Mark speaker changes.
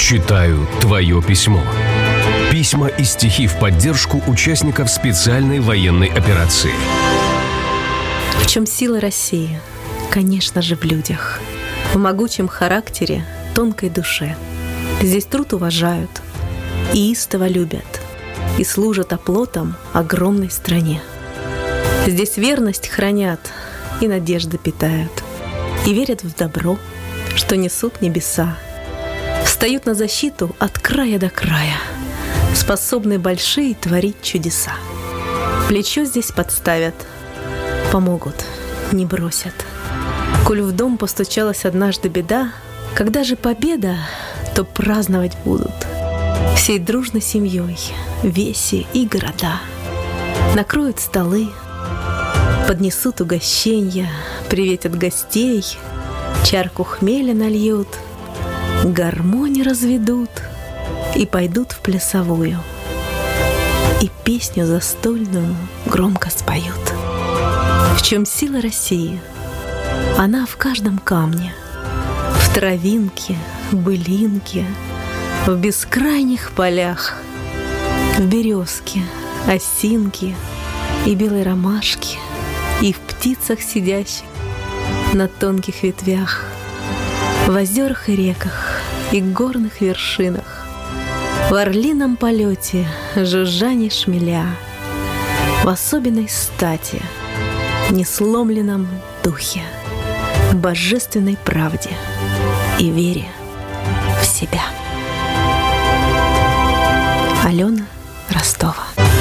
Speaker 1: Читаю твое письмо. Письма и стихи в поддержку участников специальной военной операции.
Speaker 2: В чем сила России? Конечно же, в людях. В могучем характере, тонкой душе. Здесь труд уважают и истово любят, и служат оплотом огромной стране. Здесь верность хранят и надежды питают, и верят в добро, что несут небеса. Встают на защиту от края до края, способны большие творить чудеса. Плечо здесь подставят, помогут, не бросят. Коль в дом постучалась однажды беда, когда же победа, то праздновать будут всей дружной семьей веси и города. Накроют столы, поднесут угощенья, приветят гостей, чарку хмеля нальют, гармонь разведут и пойдут в плясовую, и песню застольную громко споют. В чем сила России? Она в каждом камне, в травинке, в былинке, в бескрайних полях, в березке, осинке и белой ромашке, и в птицах, сидящих на тонких ветвях, в озерах и реках и горных вершинах, в орлином полете, жужжанье шмеля, в особенной стати, несломленном духе, в божественной правде и вере в себя. Алена Ростова.